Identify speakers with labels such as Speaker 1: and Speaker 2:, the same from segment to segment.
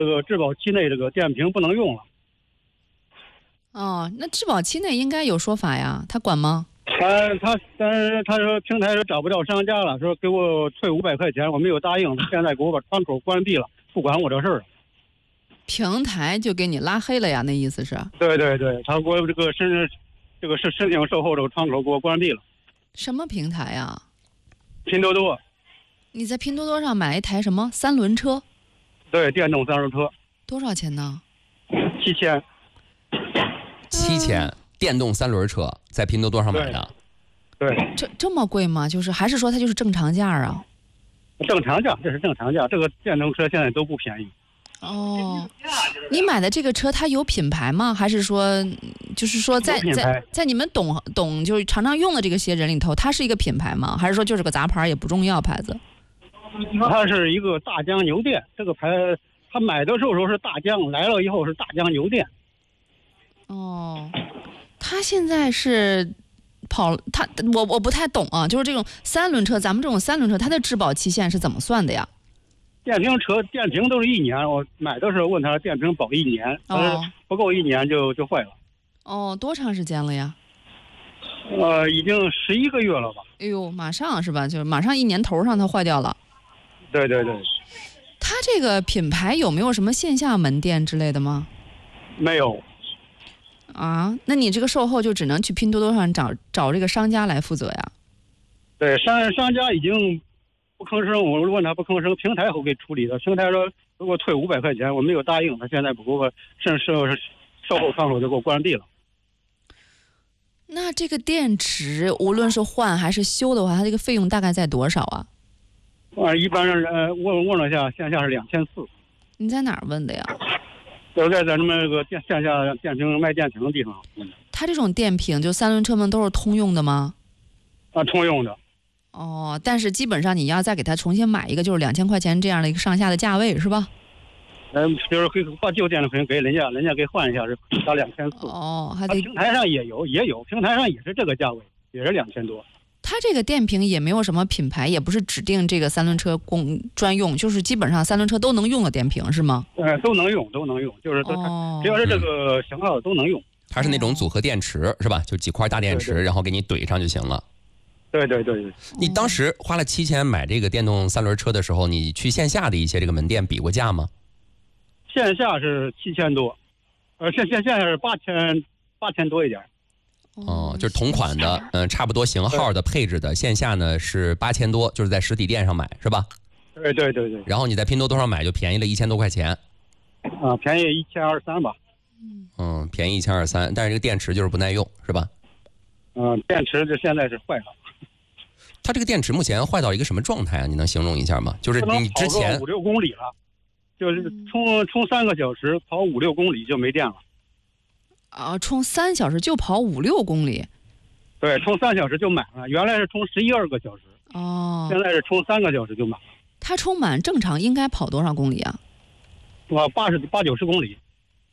Speaker 1: 这个质保期内这个电瓶不能用了。
Speaker 2: 哦，那质保期内应该有说法呀，他管吗？
Speaker 1: 但是他说平台说找不到商家了，说给我退500块钱，我没有答应，他现在给我把窗口关闭了，不管我这事儿。
Speaker 2: 平台就给你拉黑了呀？那意思是？
Speaker 1: 对，他给我这个申请售后这个窗口给我关闭了。
Speaker 2: 什么平台呀？
Speaker 1: 拼多多。
Speaker 2: 你在拼多多上买一台什么3轮车？
Speaker 1: 对，电动3轮车。
Speaker 2: 多少钱呢
Speaker 1: ？7000。
Speaker 3: 7000，电动3轮车在拼多多上买的。
Speaker 1: 对。
Speaker 2: 这么贵吗？还是说它就是正常价啊？
Speaker 1: 正常价，这是正常价。这个电动车现在都不便宜。
Speaker 2: 哦，你买的这个车它有品牌吗？还是说，就是说在你们懂就是常常用的这个些人里头，它是一个品牌吗？还是说就是个杂牌也不重要牌子？
Speaker 1: 它是一个大疆牛电，这个牌他买的时候是大疆，来了以后是大疆牛电。
Speaker 2: 哦，他现在是我不太懂啊，就是这种3轮车，咱们这种3轮车，它的质保期限是怎么算的呀？
Speaker 1: 电瓶都是1年，我买的时候问他电瓶保1年，不够1年就坏了。
Speaker 2: 哦，多长时间了呀？
Speaker 1: 已经11个月了吧？
Speaker 2: 哎呦，马上是吧？就是马上1年头上它坏掉了。
Speaker 1: 对。
Speaker 2: 它这个品牌有没有什么线下门店之类的吗？
Speaker 1: 没有。
Speaker 2: 啊，那你这个售后就只能去拼多多上找这个商家来负责呀？
Speaker 1: 对，商家已经不吭声，我问他不吭声，平台会给处理的。平台说如果退500块钱，我没有答应，他现在不给我售后窗口就给我关闭了。
Speaker 2: 那这个电池无论是换还是修的话，它这个费用大概在多少啊？
Speaker 1: 一般人问了一下，线下是2400。
Speaker 2: 你在哪儿问的呀？
Speaker 1: 我在咱们这个线下电瓶卖电瓶的地方。
Speaker 2: 它这种电瓶就3轮车们都是通用的吗？
Speaker 1: 通用的。
Speaker 2: 哦，但是基本上你要再给他重新买一个，就是2000块钱这样的一个上下的价位，是吧？
Speaker 1: 就是可以把旧电瓶给人家给换一下，是到2400。
Speaker 2: 哦，还得
Speaker 1: 平台上也有，平台上也是这个价位，也是2000多。
Speaker 2: 它这个电瓶也没有什么品牌，也不是指定这个3轮车专用，就是基本上3轮车都能用的电瓶是吗？
Speaker 1: 都能用，就是只要是这个型号都能用。
Speaker 3: 它是那种组合电池是吧？就几块大电池，然后给你怼上就行了。
Speaker 1: 对。
Speaker 3: 你当时花了7000买这个电动3轮车的时候，你去线下的一些这个门店比过价吗？
Speaker 1: 线下是7000多，线下是8000多一点。
Speaker 3: 哦，就是同款的，差不多型号的配置的，线下呢是8000多，就是在实体店上买是吧？
Speaker 1: 对。
Speaker 3: 然后你在拼多多上买就便宜了1000多块钱。
Speaker 1: 便宜1200吧。
Speaker 3: 便宜1200，但是这个电池就是不耐用是吧？
Speaker 1: 电池就现在是坏了。
Speaker 3: 它这个电池目前坏到一个什么状态啊？你能形容一下吗？就是你之前
Speaker 1: 5-6公里了，就是充3个小时，跑5-6公里就没电了。
Speaker 2: 充3小时就跑5-6公里？
Speaker 1: 对，充3小时就满了，原来是充11-12个小时。现在是充3个小时就满了。
Speaker 2: 它充满正常应该跑多少公里啊
Speaker 1: ？80-90公里。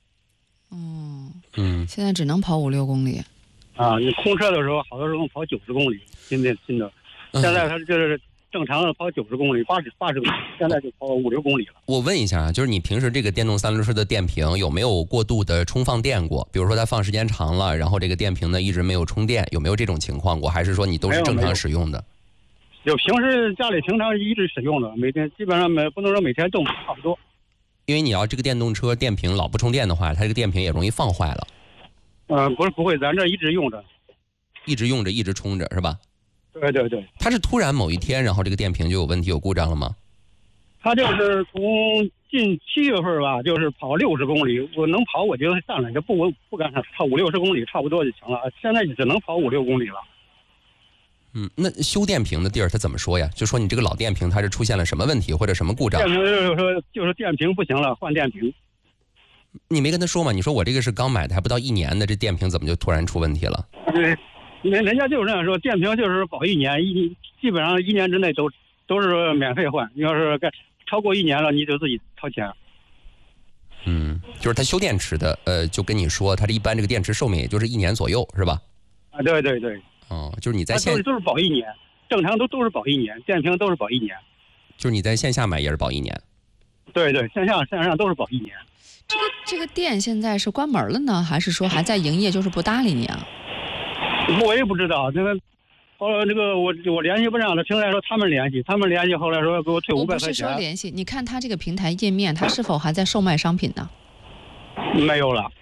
Speaker 2: 现在只能跑5-6公里。
Speaker 1: 你空车的时候，好多时候跑90公里，新的。现在它就是正常的跑90公里，80公里，现在就跑5-6公里了。
Speaker 3: 我问一下啊，就是你平时这个电动3轮车的电瓶有没有过度的充放电过？比如说它放时间长了，然后这个电瓶呢一直没有充电，有没有这种情况过？还是说你都是正常使用的？
Speaker 1: 有平时家里平常一直使用的，每天基本上不能说每天动，差不多。
Speaker 3: 因为你要这个电动车电瓶老不充电的话，它这个电瓶也容易放坏了。
Speaker 1: 不会，咱这一直用着，
Speaker 3: 一直用着，一直充着，是吧？
Speaker 1: 对。
Speaker 3: 它是突然某一天，然后这个电瓶就有问题、有故障了吗？
Speaker 1: 它就是从近7月份吧，就是跑60公里，我能跑我就上来，就不敢跑50-60公里差不多就行了。现在只能跑5-6公里了。
Speaker 3: 那修电瓶的地儿他怎么说呀？就说你这个老电瓶它是出现了什么问题或者什么故障？
Speaker 1: 电瓶就是电瓶不行了，换电瓶。
Speaker 3: 你没跟他说吗？你说我这个是刚买的，还不到1年的，这电瓶怎么就突然出问题了？
Speaker 1: 对，人家就是这样说，电瓶就是保1年，基本上1年之内都是免费换。你要是超过1年了，你就自己掏钱。
Speaker 3: 就是他修电池的，就跟你说，他这一般这个电池寿命也就是1年左右，是吧？
Speaker 1: 对。
Speaker 3: 就是你在
Speaker 1: 都是保1年，正常都是保1年，电瓶都是保1年。
Speaker 3: 就是你在线下买也是保1年。
Speaker 1: 对对，线上都是保1年。
Speaker 2: 这个店现在是关门了呢，还是说还在营业，就是不搭理你啊？
Speaker 1: 我也不知道，后来我联系不上了，平台说他们联系，后来说给我退500块钱。
Speaker 2: 我不是说联系，你看他这个平台页面，他是否还在售卖商品呢？
Speaker 1: 没有了。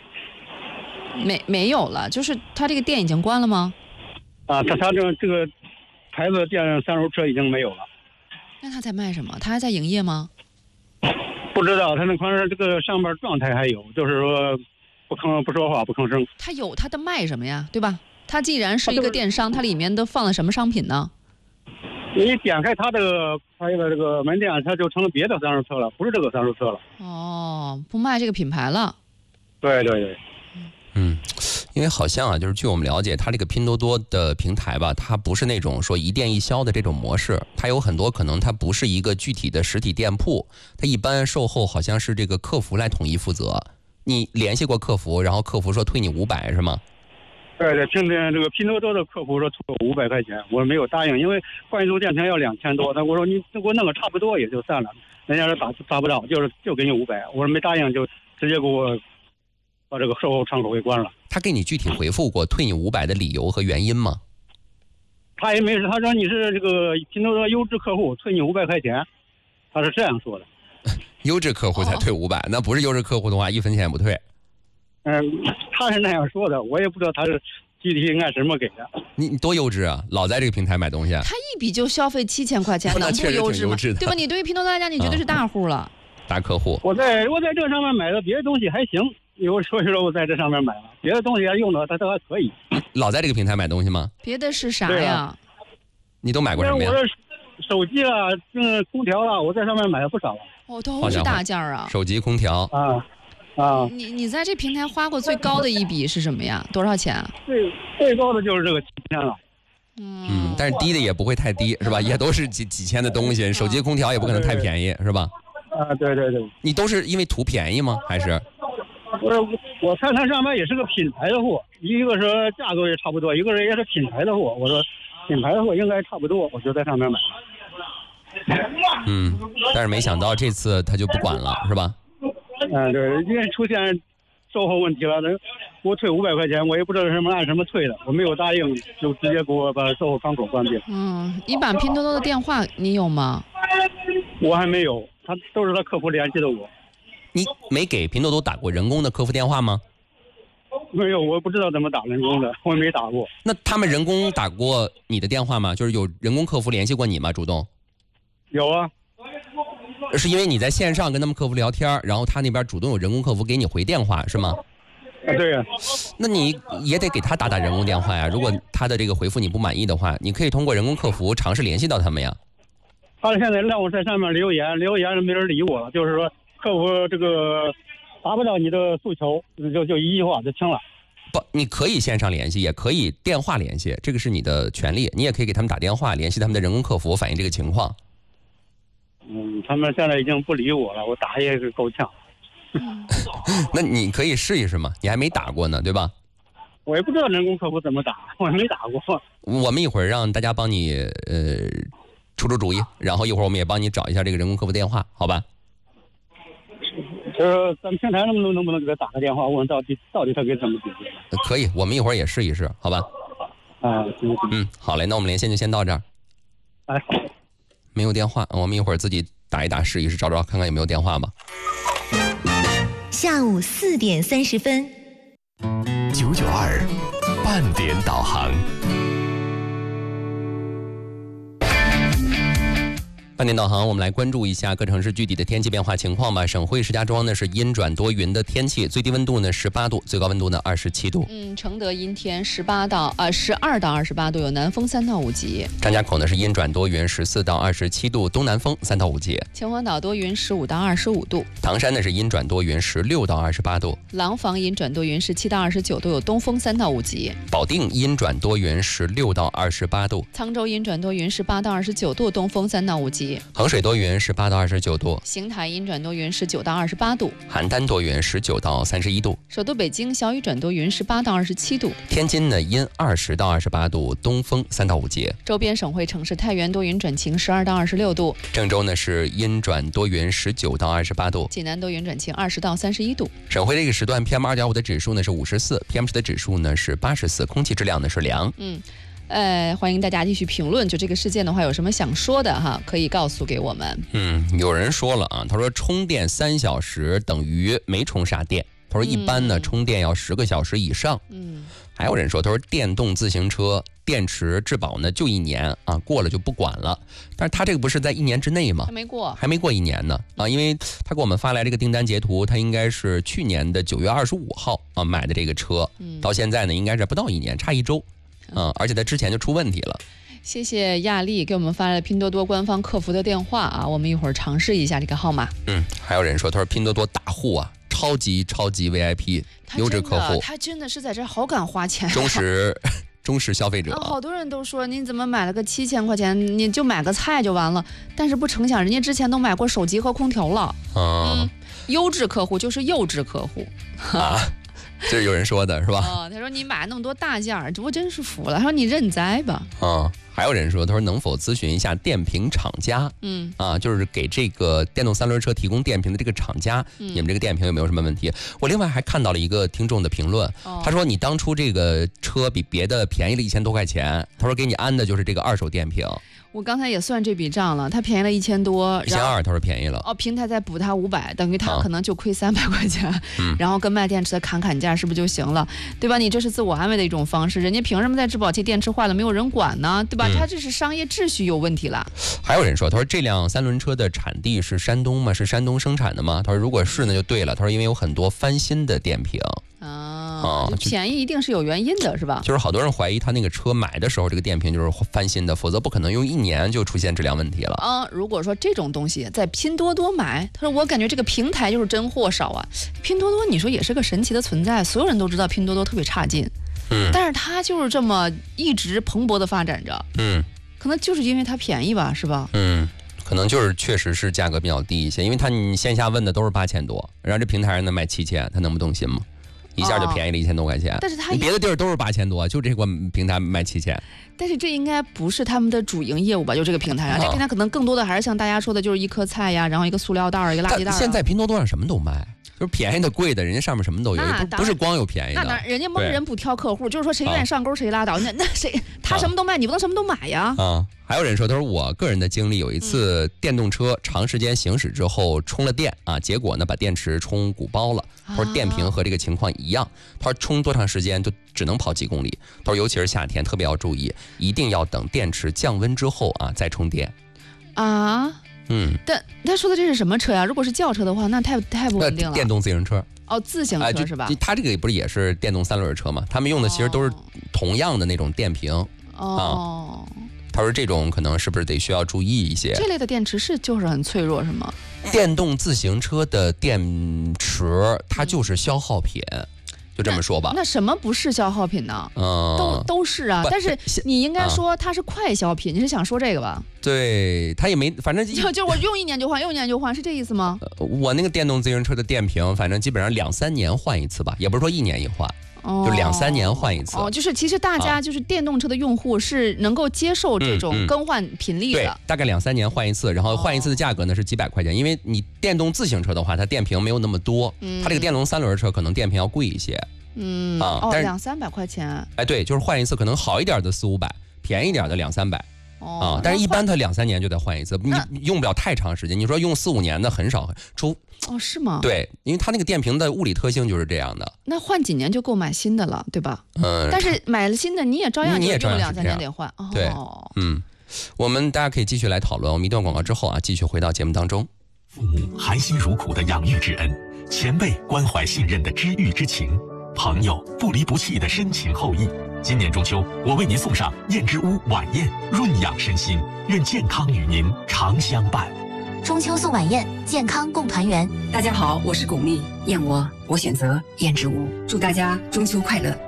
Speaker 2: 没有了，就是他这个店已经关了吗？
Speaker 1: 啊，他这个牌子电3轮车已经没有了。
Speaker 2: 那他在卖什么？他还在营业吗？
Speaker 1: 不知道，他那块这个上面状态还有，就是说不说话不吭声。
Speaker 2: 他的卖什么呀？对吧？他既然是一个电商，它里面都放了什么商品呢？
Speaker 1: 你点开他这个门店，他就成了别的3轮车了，不是这个3轮车了。
Speaker 2: 哦，不卖这个品牌了。
Speaker 1: 对对对。
Speaker 3: 因为好像啊，就是据我们了解，它这个拼多多的平台吧，它不是那种说一店一销的这种模式，它有很多可能它不是一个具体的实体店铺，它一般售后好像是这个客服来统一负责。你联系过客服，然后客服说退你500是吗？
Speaker 1: 对对，这个拼多多的客服说退我500块钱，我没有答应，因为换一度电瓶要2000多，那我说你给我弄个差不多也就算了，人家说达不到，就给你500，我说没答应就直接给我把这个售后窗口给关了。
Speaker 3: 他给你具体回复过退你500的理由和原因吗？
Speaker 1: 他也没说，他说你是这个拼多多优质客户，退你500块钱，他是这样说的。
Speaker 3: 优质客户才退500，那不是优质客户的话，1分钱也不退。
Speaker 1: 他是那样说的，我也不知道他是具体按什么给的。
Speaker 3: 你多优质啊，老在这个平台买东西。
Speaker 2: 他一笔就消费7000块钱，能不优质吗？对吧？你对于拼多多来讲，你绝对是大户了。
Speaker 3: 大客户。
Speaker 1: 我在这上面买的别的东西还行，所以说我在这上面买了，别的东西还用的它都还可以。
Speaker 3: 老在这个平台买东西吗？
Speaker 2: 别的是啥呀？
Speaker 3: 你都买过什么呀？
Speaker 1: 我的手机啊，空调啊，我在上面买了不少了。
Speaker 2: 哦，都是大件啊。
Speaker 3: 手机、空调
Speaker 1: 啊。
Speaker 2: 你在这平台花过最高的一笔是什么呀？多少钱啊？
Speaker 1: 最高的就是这个7000了。
Speaker 3: 但是低的也不会太低，是吧？也都是几千的东西，手机、空调也不可能太便宜，是吧？
Speaker 1: 对对对。
Speaker 3: 你都是因为图便宜吗？还是？
Speaker 1: 我看它上面也是个品牌的货，一个是价格也差不多，一个是也是品牌的货。我说品牌的货应该差不多，我就在上面买了。
Speaker 3: 但是没想到这次他就不管了，是吧？
Speaker 1: 对，因为出现售后问题了，给我退500块钱，我也不知道按什么退的，我没有答应，就直接给我把售后窗口关闭了。
Speaker 2: 你把拼多多的电话你有吗？
Speaker 1: 我还没有，都是他客服联系的我。
Speaker 3: 你没给拼多多打过人工的客服电话吗？
Speaker 1: 没有，我不知道怎么打人工的，我也没打过。
Speaker 3: 那他们人工打过你的电话吗？就是有人工客服联系过你吗？主动？
Speaker 1: 有啊。
Speaker 3: 是因为你在线上跟他们客服聊天，然后他那边主动有人工客服给你回电话，是吗？
Speaker 1: 对呀。
Speaker 3: 那你也得给他打人工电话呀。如果他的这个回复你不满意的话，你可以通过人工客服尝试联系到他们呀。
Speaker 1: 他现在让我在上面留言没人理我了，就是说客服这个达不到你的诉求，就一句话就清了。
Speaker 3: 不，你可以线上联系，也可以电话联系，这个是你的权利。你也可以给他们打电话，联系他们的人工客服，反映这个情况。
Speaker 1: 他们现在已经不理我了，我打也是够呛。
Speaker 3: 那你可以试一试嘛，你还没打过呢，对吧？
Speaker 1: 我也不知道人工客服怎么打，我也没打过。
Speaker 3: 我们一会儿让大家帮你出主意，然后一会儿我们也帮你找一下这个人工客服电话，好吧？
Speaker 1: 就是咱们平台能不能给他打个电话，问到底他给怎么解决？
Speaker 3: 可以，我们一会儿也试一试，好吧？
Speaker 1: 行。
Speaker 3: 好嘞，那我们连线就先到这儿。
Speaker 1: 好。
Speaker 3: 没有电话，我们一会儿自己打一打试一试，找看看有没有电话吧。
Speaker 4: 下午4点30分
Speaker 5: ，992半点导航。
Speaker 3: 半点导航，我们来关注一下各城市具体的天气变化情况吧。省会石家庄呢是阴转多云的天气，最低温度呢18度，最高温度呢27度。
Speaker 2: 承德阴天12到28度，有南风3到5级。
Speaker 3: 张家口呢是阴转多云14到27度，东南风3到5级。
Speaker 2: 秦皇岛多云15到25度。
Speaker 3: 唐山呢是阴转多云16到28度。
Speaker 2: 廊坊阴转多云17到29度，有东风3到5级。
Speaker 3: 保定阴转多云16到28度。
Speaker 2: 沧州阴转多云18到29度，东风3到5级。 起。
Speaker 3: 衡水多云18到29度，
Speaker 2: 邢台阴转多云19到28度，
Speaker 3: 邯郸多云19到31度，
Speaker 2: 首都北京小雨转多云18到27度，
Speaker 3: 天津呢阴20到28度，东风3到5节，
Speaker 2: 周边省会城市太原多云转晴12到26度，
Speaker 3: 郑州呢是阴转多云19到28度，
Speaker 2: 济南多云转晴20到31度。
Speaker 3: 省会这个时段 PM2.5的指数呢是54 ，PM10的指数呢是84，空气质量呢是良。
Speaker 2: 欢迎大家继续评论，就这个事件的话，有什么想说的哈，可以告诉给我们。
Speaker 3: 有人说了啊，他说充电3小时等于没充啥电。他说一般呢充电要10个小时以上。还有人说，他说电动自行车电池质保呢就1年啊，过了就不管了。但是他这个不是在1年之内吗？
Speaker 2: 还没过
Speaker 3: 1年呢啊，因为他给我们发来这个订单截图，他应该是去年的9月25号啊买的这个车，到现在呢应该是不到1年，差1周。而且他之前就出问题了。
Speaker 2: 谢谢亚丽给我们发来了拼多多官方客服的电话啊，我们一会儿尝试一下这个号码。
Speaker 3: 还有人说，他说拼多多大户啊，超级 VIP 优质客户，
Speaker 2: 他真的是在这好敢花钱，
Speaker 3: 忠实消费者。
Speaker 2: 好多人都说你怎么买了个7000块钱，你就买个菜就完了，但是不成想人家之前都买过手机和空调了。优质客户就是幼稚客户
Speaker 3: 啊。这是有人说的是吧？
Speaker 2: 他说你买那么多大件儿，我真是服了。他说你认栽吧。
Speaker 3: 还有人说，他说能否咨询一下电瓶厂家？就是给这个电动3轮车提供电瓶的这个厂家，你们这个电瓶有没有什么问题？我另外还看到了一个听众的评论，他说你当初这个车比别的便宜了1000多块钱，他说给你安的就是这个2手电瓶。
Speaker 2: 我刚才也算这笔账了，他便宜了1000多
Speaker 3: ，1200他说便宜了。
Speaker 2: 平台再补他500，等于他可能就亏300块钱。然后跟卖电池的砍价是不是就行了？对吧？你这是自我安慰的一种方式，人家凭什么在质保期电池坏了没有人管呢？对吧？他这是商业秩序有问题了。
Speaker 3: 还有人说，他说这辆3轮车的产地是山东吗？是山东生产的吗？他说如果是呢就对了。他说因为有很多翻新的电瓶。
Speaker 2: 便宜一定是有原因的，是吧？
Speaker 3: 就是好多人怀疑他那个车买的时候这个电瓶就是翻新的，否则不可能用1年就出现质量问题了。
Speaker 2: 如果说这种东西在拼多多买，他说我感觉这个平台就是真货少啊。拼多多你说也是个神奇的存在，所有人都知道拼多多特别差劲，但是它就是这么一直蓬勃的发展着。可能就是因为它便宜吧，是吧？
Speaker 3: 可能就是确实是价格比较低一些，因为你线下问的都是8000多，然后这平台上呢卖7000，他能不动心吗？一下就便宜了1000多块钱，
Speaker 2: 但是他
Speaker 3: 你别的地儿都是8000多，就这个平台卖7000。
Speaker 2: 但是这应该不是他们的主营业务吧？就这个平台上，这平台可能更多的还是像大家说的，就是一颗菜呀，然后一个塑料袋，一个垃圾袋。
Speaker 3: 现在拼多多上什么都卖，就是便宜的、贵的，人家上面什么都有，不是光有便宜的。
Speaker 2: 那人家蒙人不挑客户，就是说谁愿意上钩谁拉倒。那谁他什么都卖，你不能什么都买呀。
Speaker 3: 还有人说，他说我个人的经历，有一次电动车长时间行驶之后充了电啊，结果呢把电池充鼓包了。他说电瓶和这个情况一样，他说充多长时间就只能跑几公里。他说尤其是夏天特别要注意，一定要等电池降温之后啊再充电。
Speaker 2: 但他说的这是什么车呀？如果是轿车的话，那太不稳定了。
Speaker 3: 电动自行车。
Speaker 2: 自行车是吧？
Speaker 3: 他这个不是也是电动3轮车吗？他们用的其实都是同样的那种电瓶。他说这种可能是不是得需要注意一些？
Speaker 2: 这类的电池就是很脆弱是吗？
Speaker 3: 电动自行车的电池它就是消耗品，就这么说吧。
Speaker 2: 那什么不是消耗品呢？都是啊。但是你应该说它是快消品，你是想说这个吧？
Speaker 3: 对，它也没，反正
Speaker 2: 就我用1年就换，用1年就换，是这意思吗？
Speaker 3: 我那个电动自行车的电瓶，反正基本上2-3年换一次吧，也不是说1年一换。就2-3年换一次。
Speaker 2: 就是其实大家就是电动车的用户是能够接受这种更换频率的。
Speaker 3: 对，大概2-3年换一次，然后换一次的价格呢是几百块钱，因为你电动自行车的话，它电瓶没有那么多，它这个电动3轮车可能电瓶要贵一些。
Speaker 2: 但是200-300块钱。
Speaker 3: 对，就是换一次，可能好一点的400-500，便宜一点的200-300。但是一般它2-3年就得换一次，你用不了太长时间。你说用4-5年的很少，
Speaker 2: 是吗？
Speaker 3: 对，因为它那个电瓶的物理特性就是这样的。
Speaker 2: 那换几年就够买新的了，对吧？但是买了新的你也照样就用2-3年得换。
Speaker 3: 对，我们大家可以继续来讨论。我们一段广告之后啊，继续回到节目当中。
Speaker 5: 父母含辛茹苦的养育之恩，前辈关怀信任的知遇之情，朋友不离不弃的深情厚谊。今年中秋，我为您送上燕之屋晚宴，润养身心，愿健康与您常相伴。
Speaker 4: 中秋送晚宴，健康共团圆。
Speaker 6: 大家好，我是巩俐，燕窝我选择燕之屋，祝大家中秋快乐。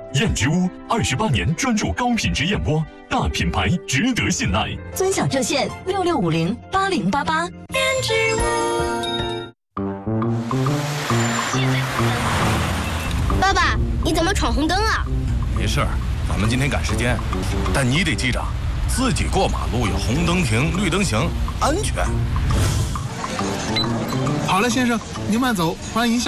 Speaker 5: 燕之屋28年专注高品质燕窝，大品牌值得信赖。
Speaker 6: 尊享热线66508088。燕之屋。
Speaker 7: 爸爸，你怎么闯红灯啊？
Speaker 8: 没事儿，咱们今天赶时间，但你得记着，自己过马路要红灯停，绿灯行，安全。
Speaker 9: 好了，先生，您慢走，欢迎下。